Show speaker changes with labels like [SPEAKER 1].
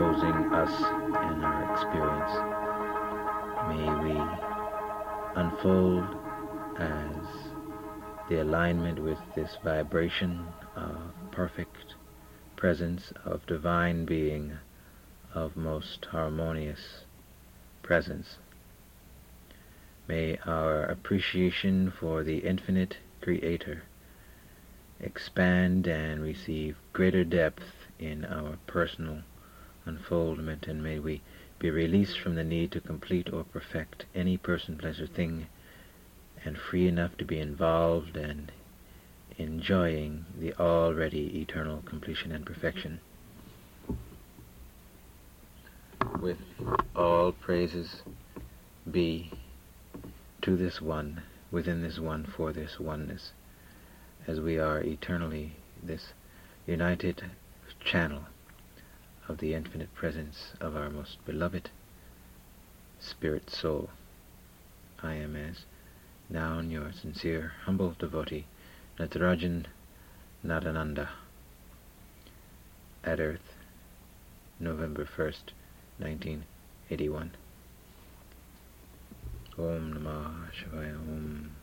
[SPEAKER 1] composing us and our experience. May we unfold as the alignment with this vibration of perfect presence of divine being, of most harmonious presence. May our appreciation for the infinite Creator expand and receive greater depth in our personal unfoldment, and may we be released from the need to complete or perfect any person, place, or thing, and free enough to be involved and enjoying the already eternal completion and perfection. With all praises be to this one, within this one, for this oneness, as we are eternally this united channel of the infinite presence of our most beloved spirit soul. I am as now your sincere, humble devotee, Natarajan Nadananda, at Earth, November 1st, 1981. Om Namah Shivaya Om.